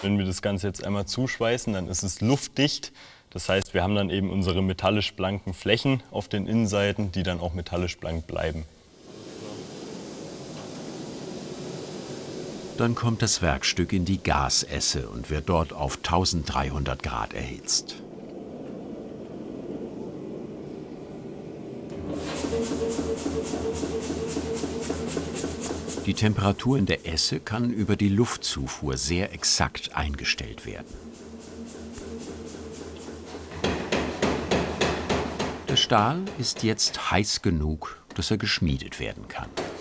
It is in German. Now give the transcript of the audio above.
Wenn wir das Ganze jetzt einmal zuschweißen, dann ist es luftdicht. Das heißt, wir haben dann eben unsere metallisch blanken Flächen auf den Innenseiten, die dann auch metallisch blank bleiben. Dann kommt das Werkstück in die Gasesse und wird dort auf 1300 Grad erhitzt. Die Temperatur in der Esse kann über die Luftzufuhr sehr exakt eingestellt werden. Der Stahl ist jetzt heiß genug, dass er geschmiedet werden kann.